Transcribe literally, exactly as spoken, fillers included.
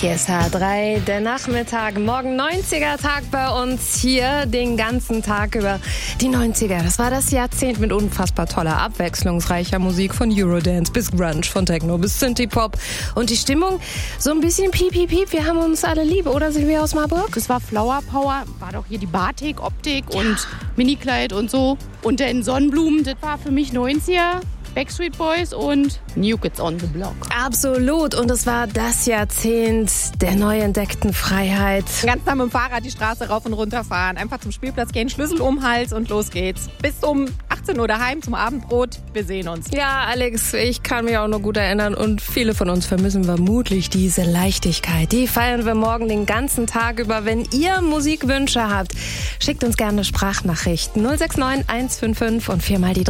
Hier ist H drei, der Nachmittag, morgen neunziger-Tag bei uns hier, den ganzen Tag über die neunziger. Das war das Jahrzehnt mit unfassbar toller, abwechslungsreicher Musik von Eurodance bis Grunge, von Techno bis Synthie-Pop. Und die Stimmung so ein bisschen piep, piep, piep, wir haben uns alle lieb, oder Silvia aus Marburg? Es war Flower Power, war doch hier die Batik, Optik ja. und Minikleid und so. Und dann Sonnenblumen, das war für mich neunziger. Backstreet Boys und New Kids on the Block. Absolut. Und es war das Jahrzehnt der neu entdeckten Freiheit. Ganz nah mit dem Fahrrad die Straße rauf und runter fahren. Einfach zum Spielplatz gehen, Schlüssel um den Hals und los geht's. Bis um achtzehn Uhr daheim zum Abendbrot. Wir sehen uns. Ja, Alex, ich kann mich auch noch gut erinnern. Und viele von uns vermissen vermutlich diese Leichtigkeit. Die feiern wir morgen den ganzen Tag über. Wenn ihr Musikwünsche habt, schickt uns gerne Sprachnachrichten. null sechs neun eins fünf fünf und viermal die drei.